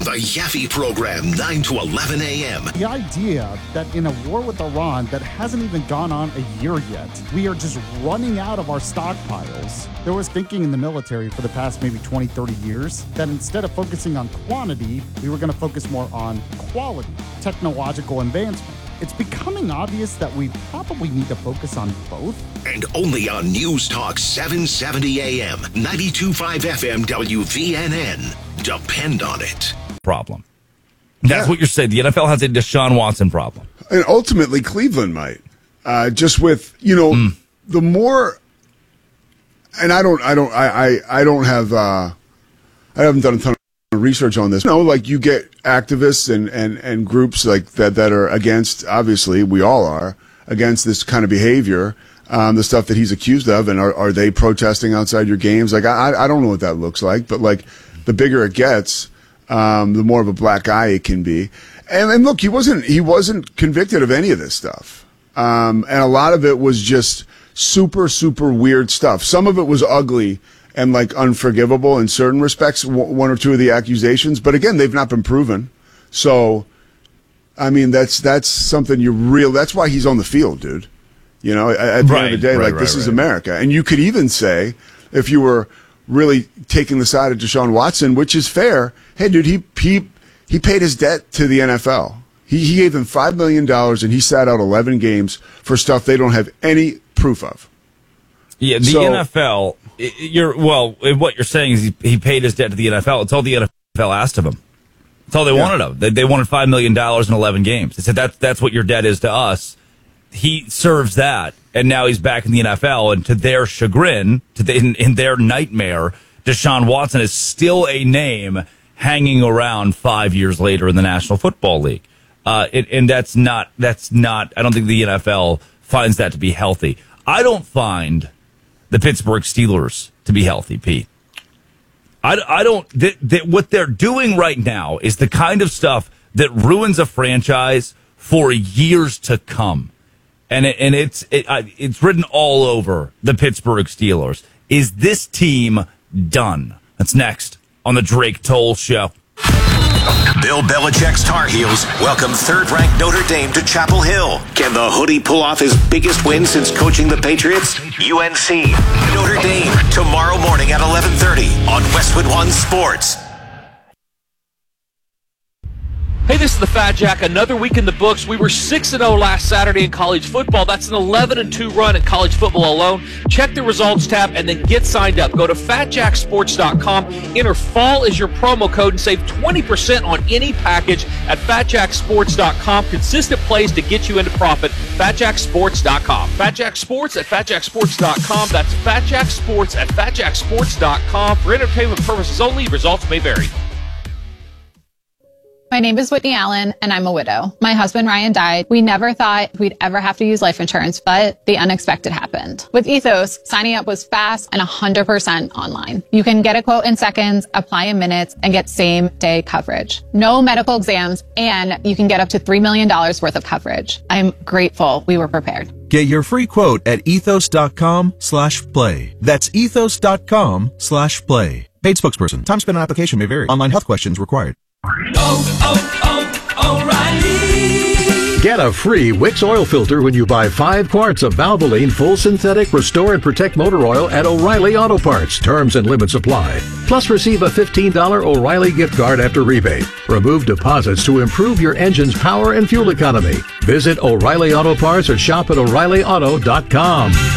The Yaffe Program, 9 to 11 a.m. The idea that in a war with Iran that hasn't even gone on a year yet, we are just running out of our stockpiles. There was thinking in the military for the past maybe 20, 30 years that instead of focusing on quantity, we were going to focus more on quality, technological advancement. It's becoming obvious that we probably need to focus on both. And only on News Talk 770 AM, 92.5 FM WVNN. Depend on it. Problem. That's what you're saying. The NFL has a Deshaun Watson problem. And ultimately, Cleveland might. Just with, the more, and I haven't done a ton of research on this. Like you get activists and groups like that are against, obviously, we all are, against this kind of behavior, the stuff that he's accused of, and are they protesting outside your games? Like, I don't know what that looks like, but like, the bigger it gets, the more of a black eye it can be. And look, he wasn't convicted of any of this stuff. And a lot of it was just super, super weird stuff. Some of it was ugly and like unforgivable in certain respects, one or two of the accusations. But again, they've not been proven. So, I mean, that's something that's why he's on the field, dude. At the end of the day, this is America. And you could even say, if you were really taking the side of Deshaun Watson, which is fair. Hey, dude, he paid his debt to the NFL. He gave them $5 million, and he sat out 11 games for stuff they don't have any proof of. Yeah, the NFL. What you're saying is he paid his debt to the NFL. It's all the NFL asked of him. It's all they wanted of him. They wanted $5 million in 11 games. They said that's what your debt is to us. He serves that, and now he's back in the NFL, and to their chagrin, in their nightmare, Deshaun Watson is still a name hanging around 5 years later in the National Football League. And that's not, I don't think the NFL finds that to be healthy. I don't find the Pittsburgh Steelers to be healthy, Pete. I don't, what they're doing right now is the kind of stuff that ruins a franchise for years to come. And it's written all over the Pittsburgh Steelers. Is this team done? That's next on the Drake Toll Show. Bill Belichick's Tar Heels welcome third-ranked Notre Dame to Chapel Hill. Can the Hoodie pull off his biggest win since coaching the Patriots? UNC, Notre Dame, tomorrow morning at 11:30 on Westwood One Sports. Hey, this is the Fat Jack. Another week in the books. We were 6-0 last Saturday in college football. That's an 11-2 run in college football alone. Check the results tab and then get signed up. Go to FatJackSports.com. Enter fall as your promo code and save 20% on any package at FatJackSports.com. Consistent plays to get you into profit. FatJackSports.com. FatJackSports at FatJackSports.com. That's FatJackSports at FatJackSports.com. For entertainment purposes only, results may vary. My name is Whitney Allen, and I'm a widow. My husband, Ryan, died. We never thought we'd ever have to use life insurance, but the unexpected happened. With Ethos, signing up was fast and 100% online. You can get a quote in seconds, apply in minutes, and get same-day coverage. No medical exams, and you can get up to $3 million worth of coverage. I'm grateful we were prepared. Get your free quote at ethos.com/play. That's ethos.com/play. Paid spokesperson. Time spent on application may vary. Online health questions required. O'Reilly. Get a free Wix oil filter when you buy 5 quarts of Valvoline Full Synthetic Restore and Protect Motor Oil at O'Reilly Auto Parts. Terms and limits apply. Plus, receive a $15 O'Reilly gift card after rebate. Remove deposits to improve your engine's power and fuel economy. Visit O'Reilly Auto Parts or shop at O'ReillyAuto.com.